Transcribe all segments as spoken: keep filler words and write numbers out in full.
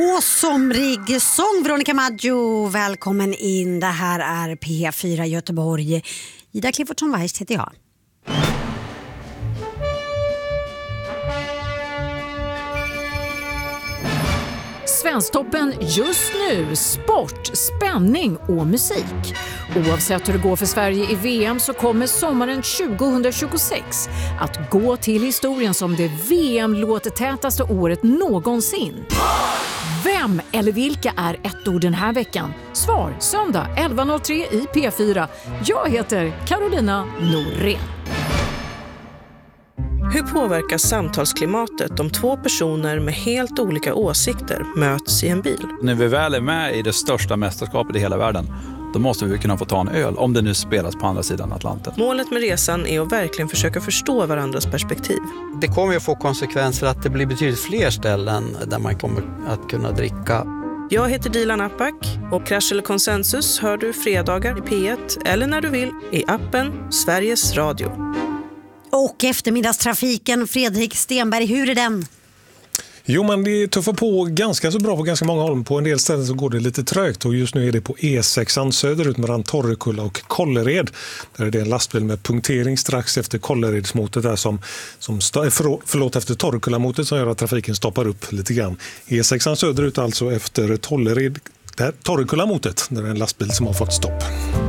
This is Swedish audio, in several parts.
Och somrig sång, Veronica Maggio, välkommen in. Det här är P fyra Göteborg. Ida Cliffordsson-Weiss heter jag. Svensktoppen just nu, sport, spänning och musik. Oavsett hur det går för Sverige i V M så kommer sommaren tjugohundratjugosex att gå till historien som det V M-låtetätaste året någonsin. Vem eller vilka är ett ord den här veckan? Svar söndag elva noll tre i P fyra. Jag heter Carolina Norén. Hur påverkas samtalsklimatet om två personer med helt olika åsikter möts i en bil? När vi väl är med i det största mästerskapet i hela världen, då måste vi kunna få ta en öl om det nu spelas på andra sidan Atlanten. Målet med resan är att verkligen försöka förstå varandras perspektiv. Det kommer ju att få konsekvenser att det blir betydligt fler ställen där man kommer att kunna dricka. Jag heter Dilan Apak och Krasch eller Konsensus hör du fredagar i P ett eller när du vill i appen Sveriges Radio. Och eftermiddagstrafiken, Fredrik Stenberg, hur är den? Jo, men det tuffar på ganska så bra på ganska många håll. På en del ställen så går det lite trögt och just nu är det på E sexan söderut mellan Torrekulla och Kållered. Där är det en lastbil med punktering strax efter Kålleredsmotet där som, som sta- förlåt, efter Torrekulla-motet som gör att trafiken stoppar upp lite grann. E sexan söderut alltså efter Tollered, där Torrekulla-motet där är en lastbil som har fått stopp.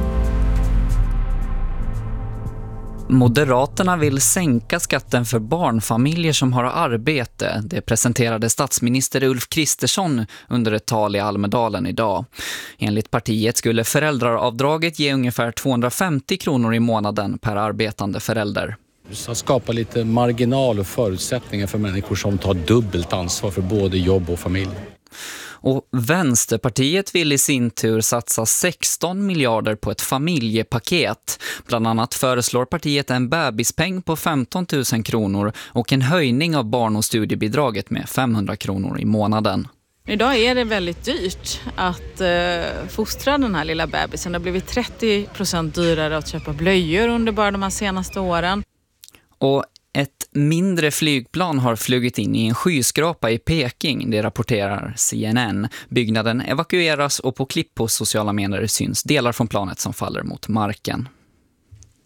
Moderaterna vill sänka skatten för barnfamiljer som har arbete. Det presenterade statsminister Ulf Kristersson under ett tal i Almedalen idag. Enligt partiet skulle föräldraravdraget ge ungefär tvåhundrafemtio kronor i månaden per arbetande förälder. Så skapa lite marginal och förutsättningar för människor som tar dubbelt ansvar för både jobb och familj. Och Vänsterpartiet vill i sin tur satsa sexton miljarder på ett familjepaket. Bland annat föreslår partiet en bebispeng på femton tusen kronor och en höjning av barn- och studiebidraget med femhundra kronor i månaden. Idag är det väldigt dyrt att eh, fostra den här lilla bebisen. Det har blivit trettio procent dyrare att köpa blöjor under bara de här senaste åren. Och ett mindre flygplan har flugit in i en skyskrapa i Peking, det rapporterar C N N. Byggnaden evakueras och på klipp på sociala medier syns delar från planet som faller mot marken.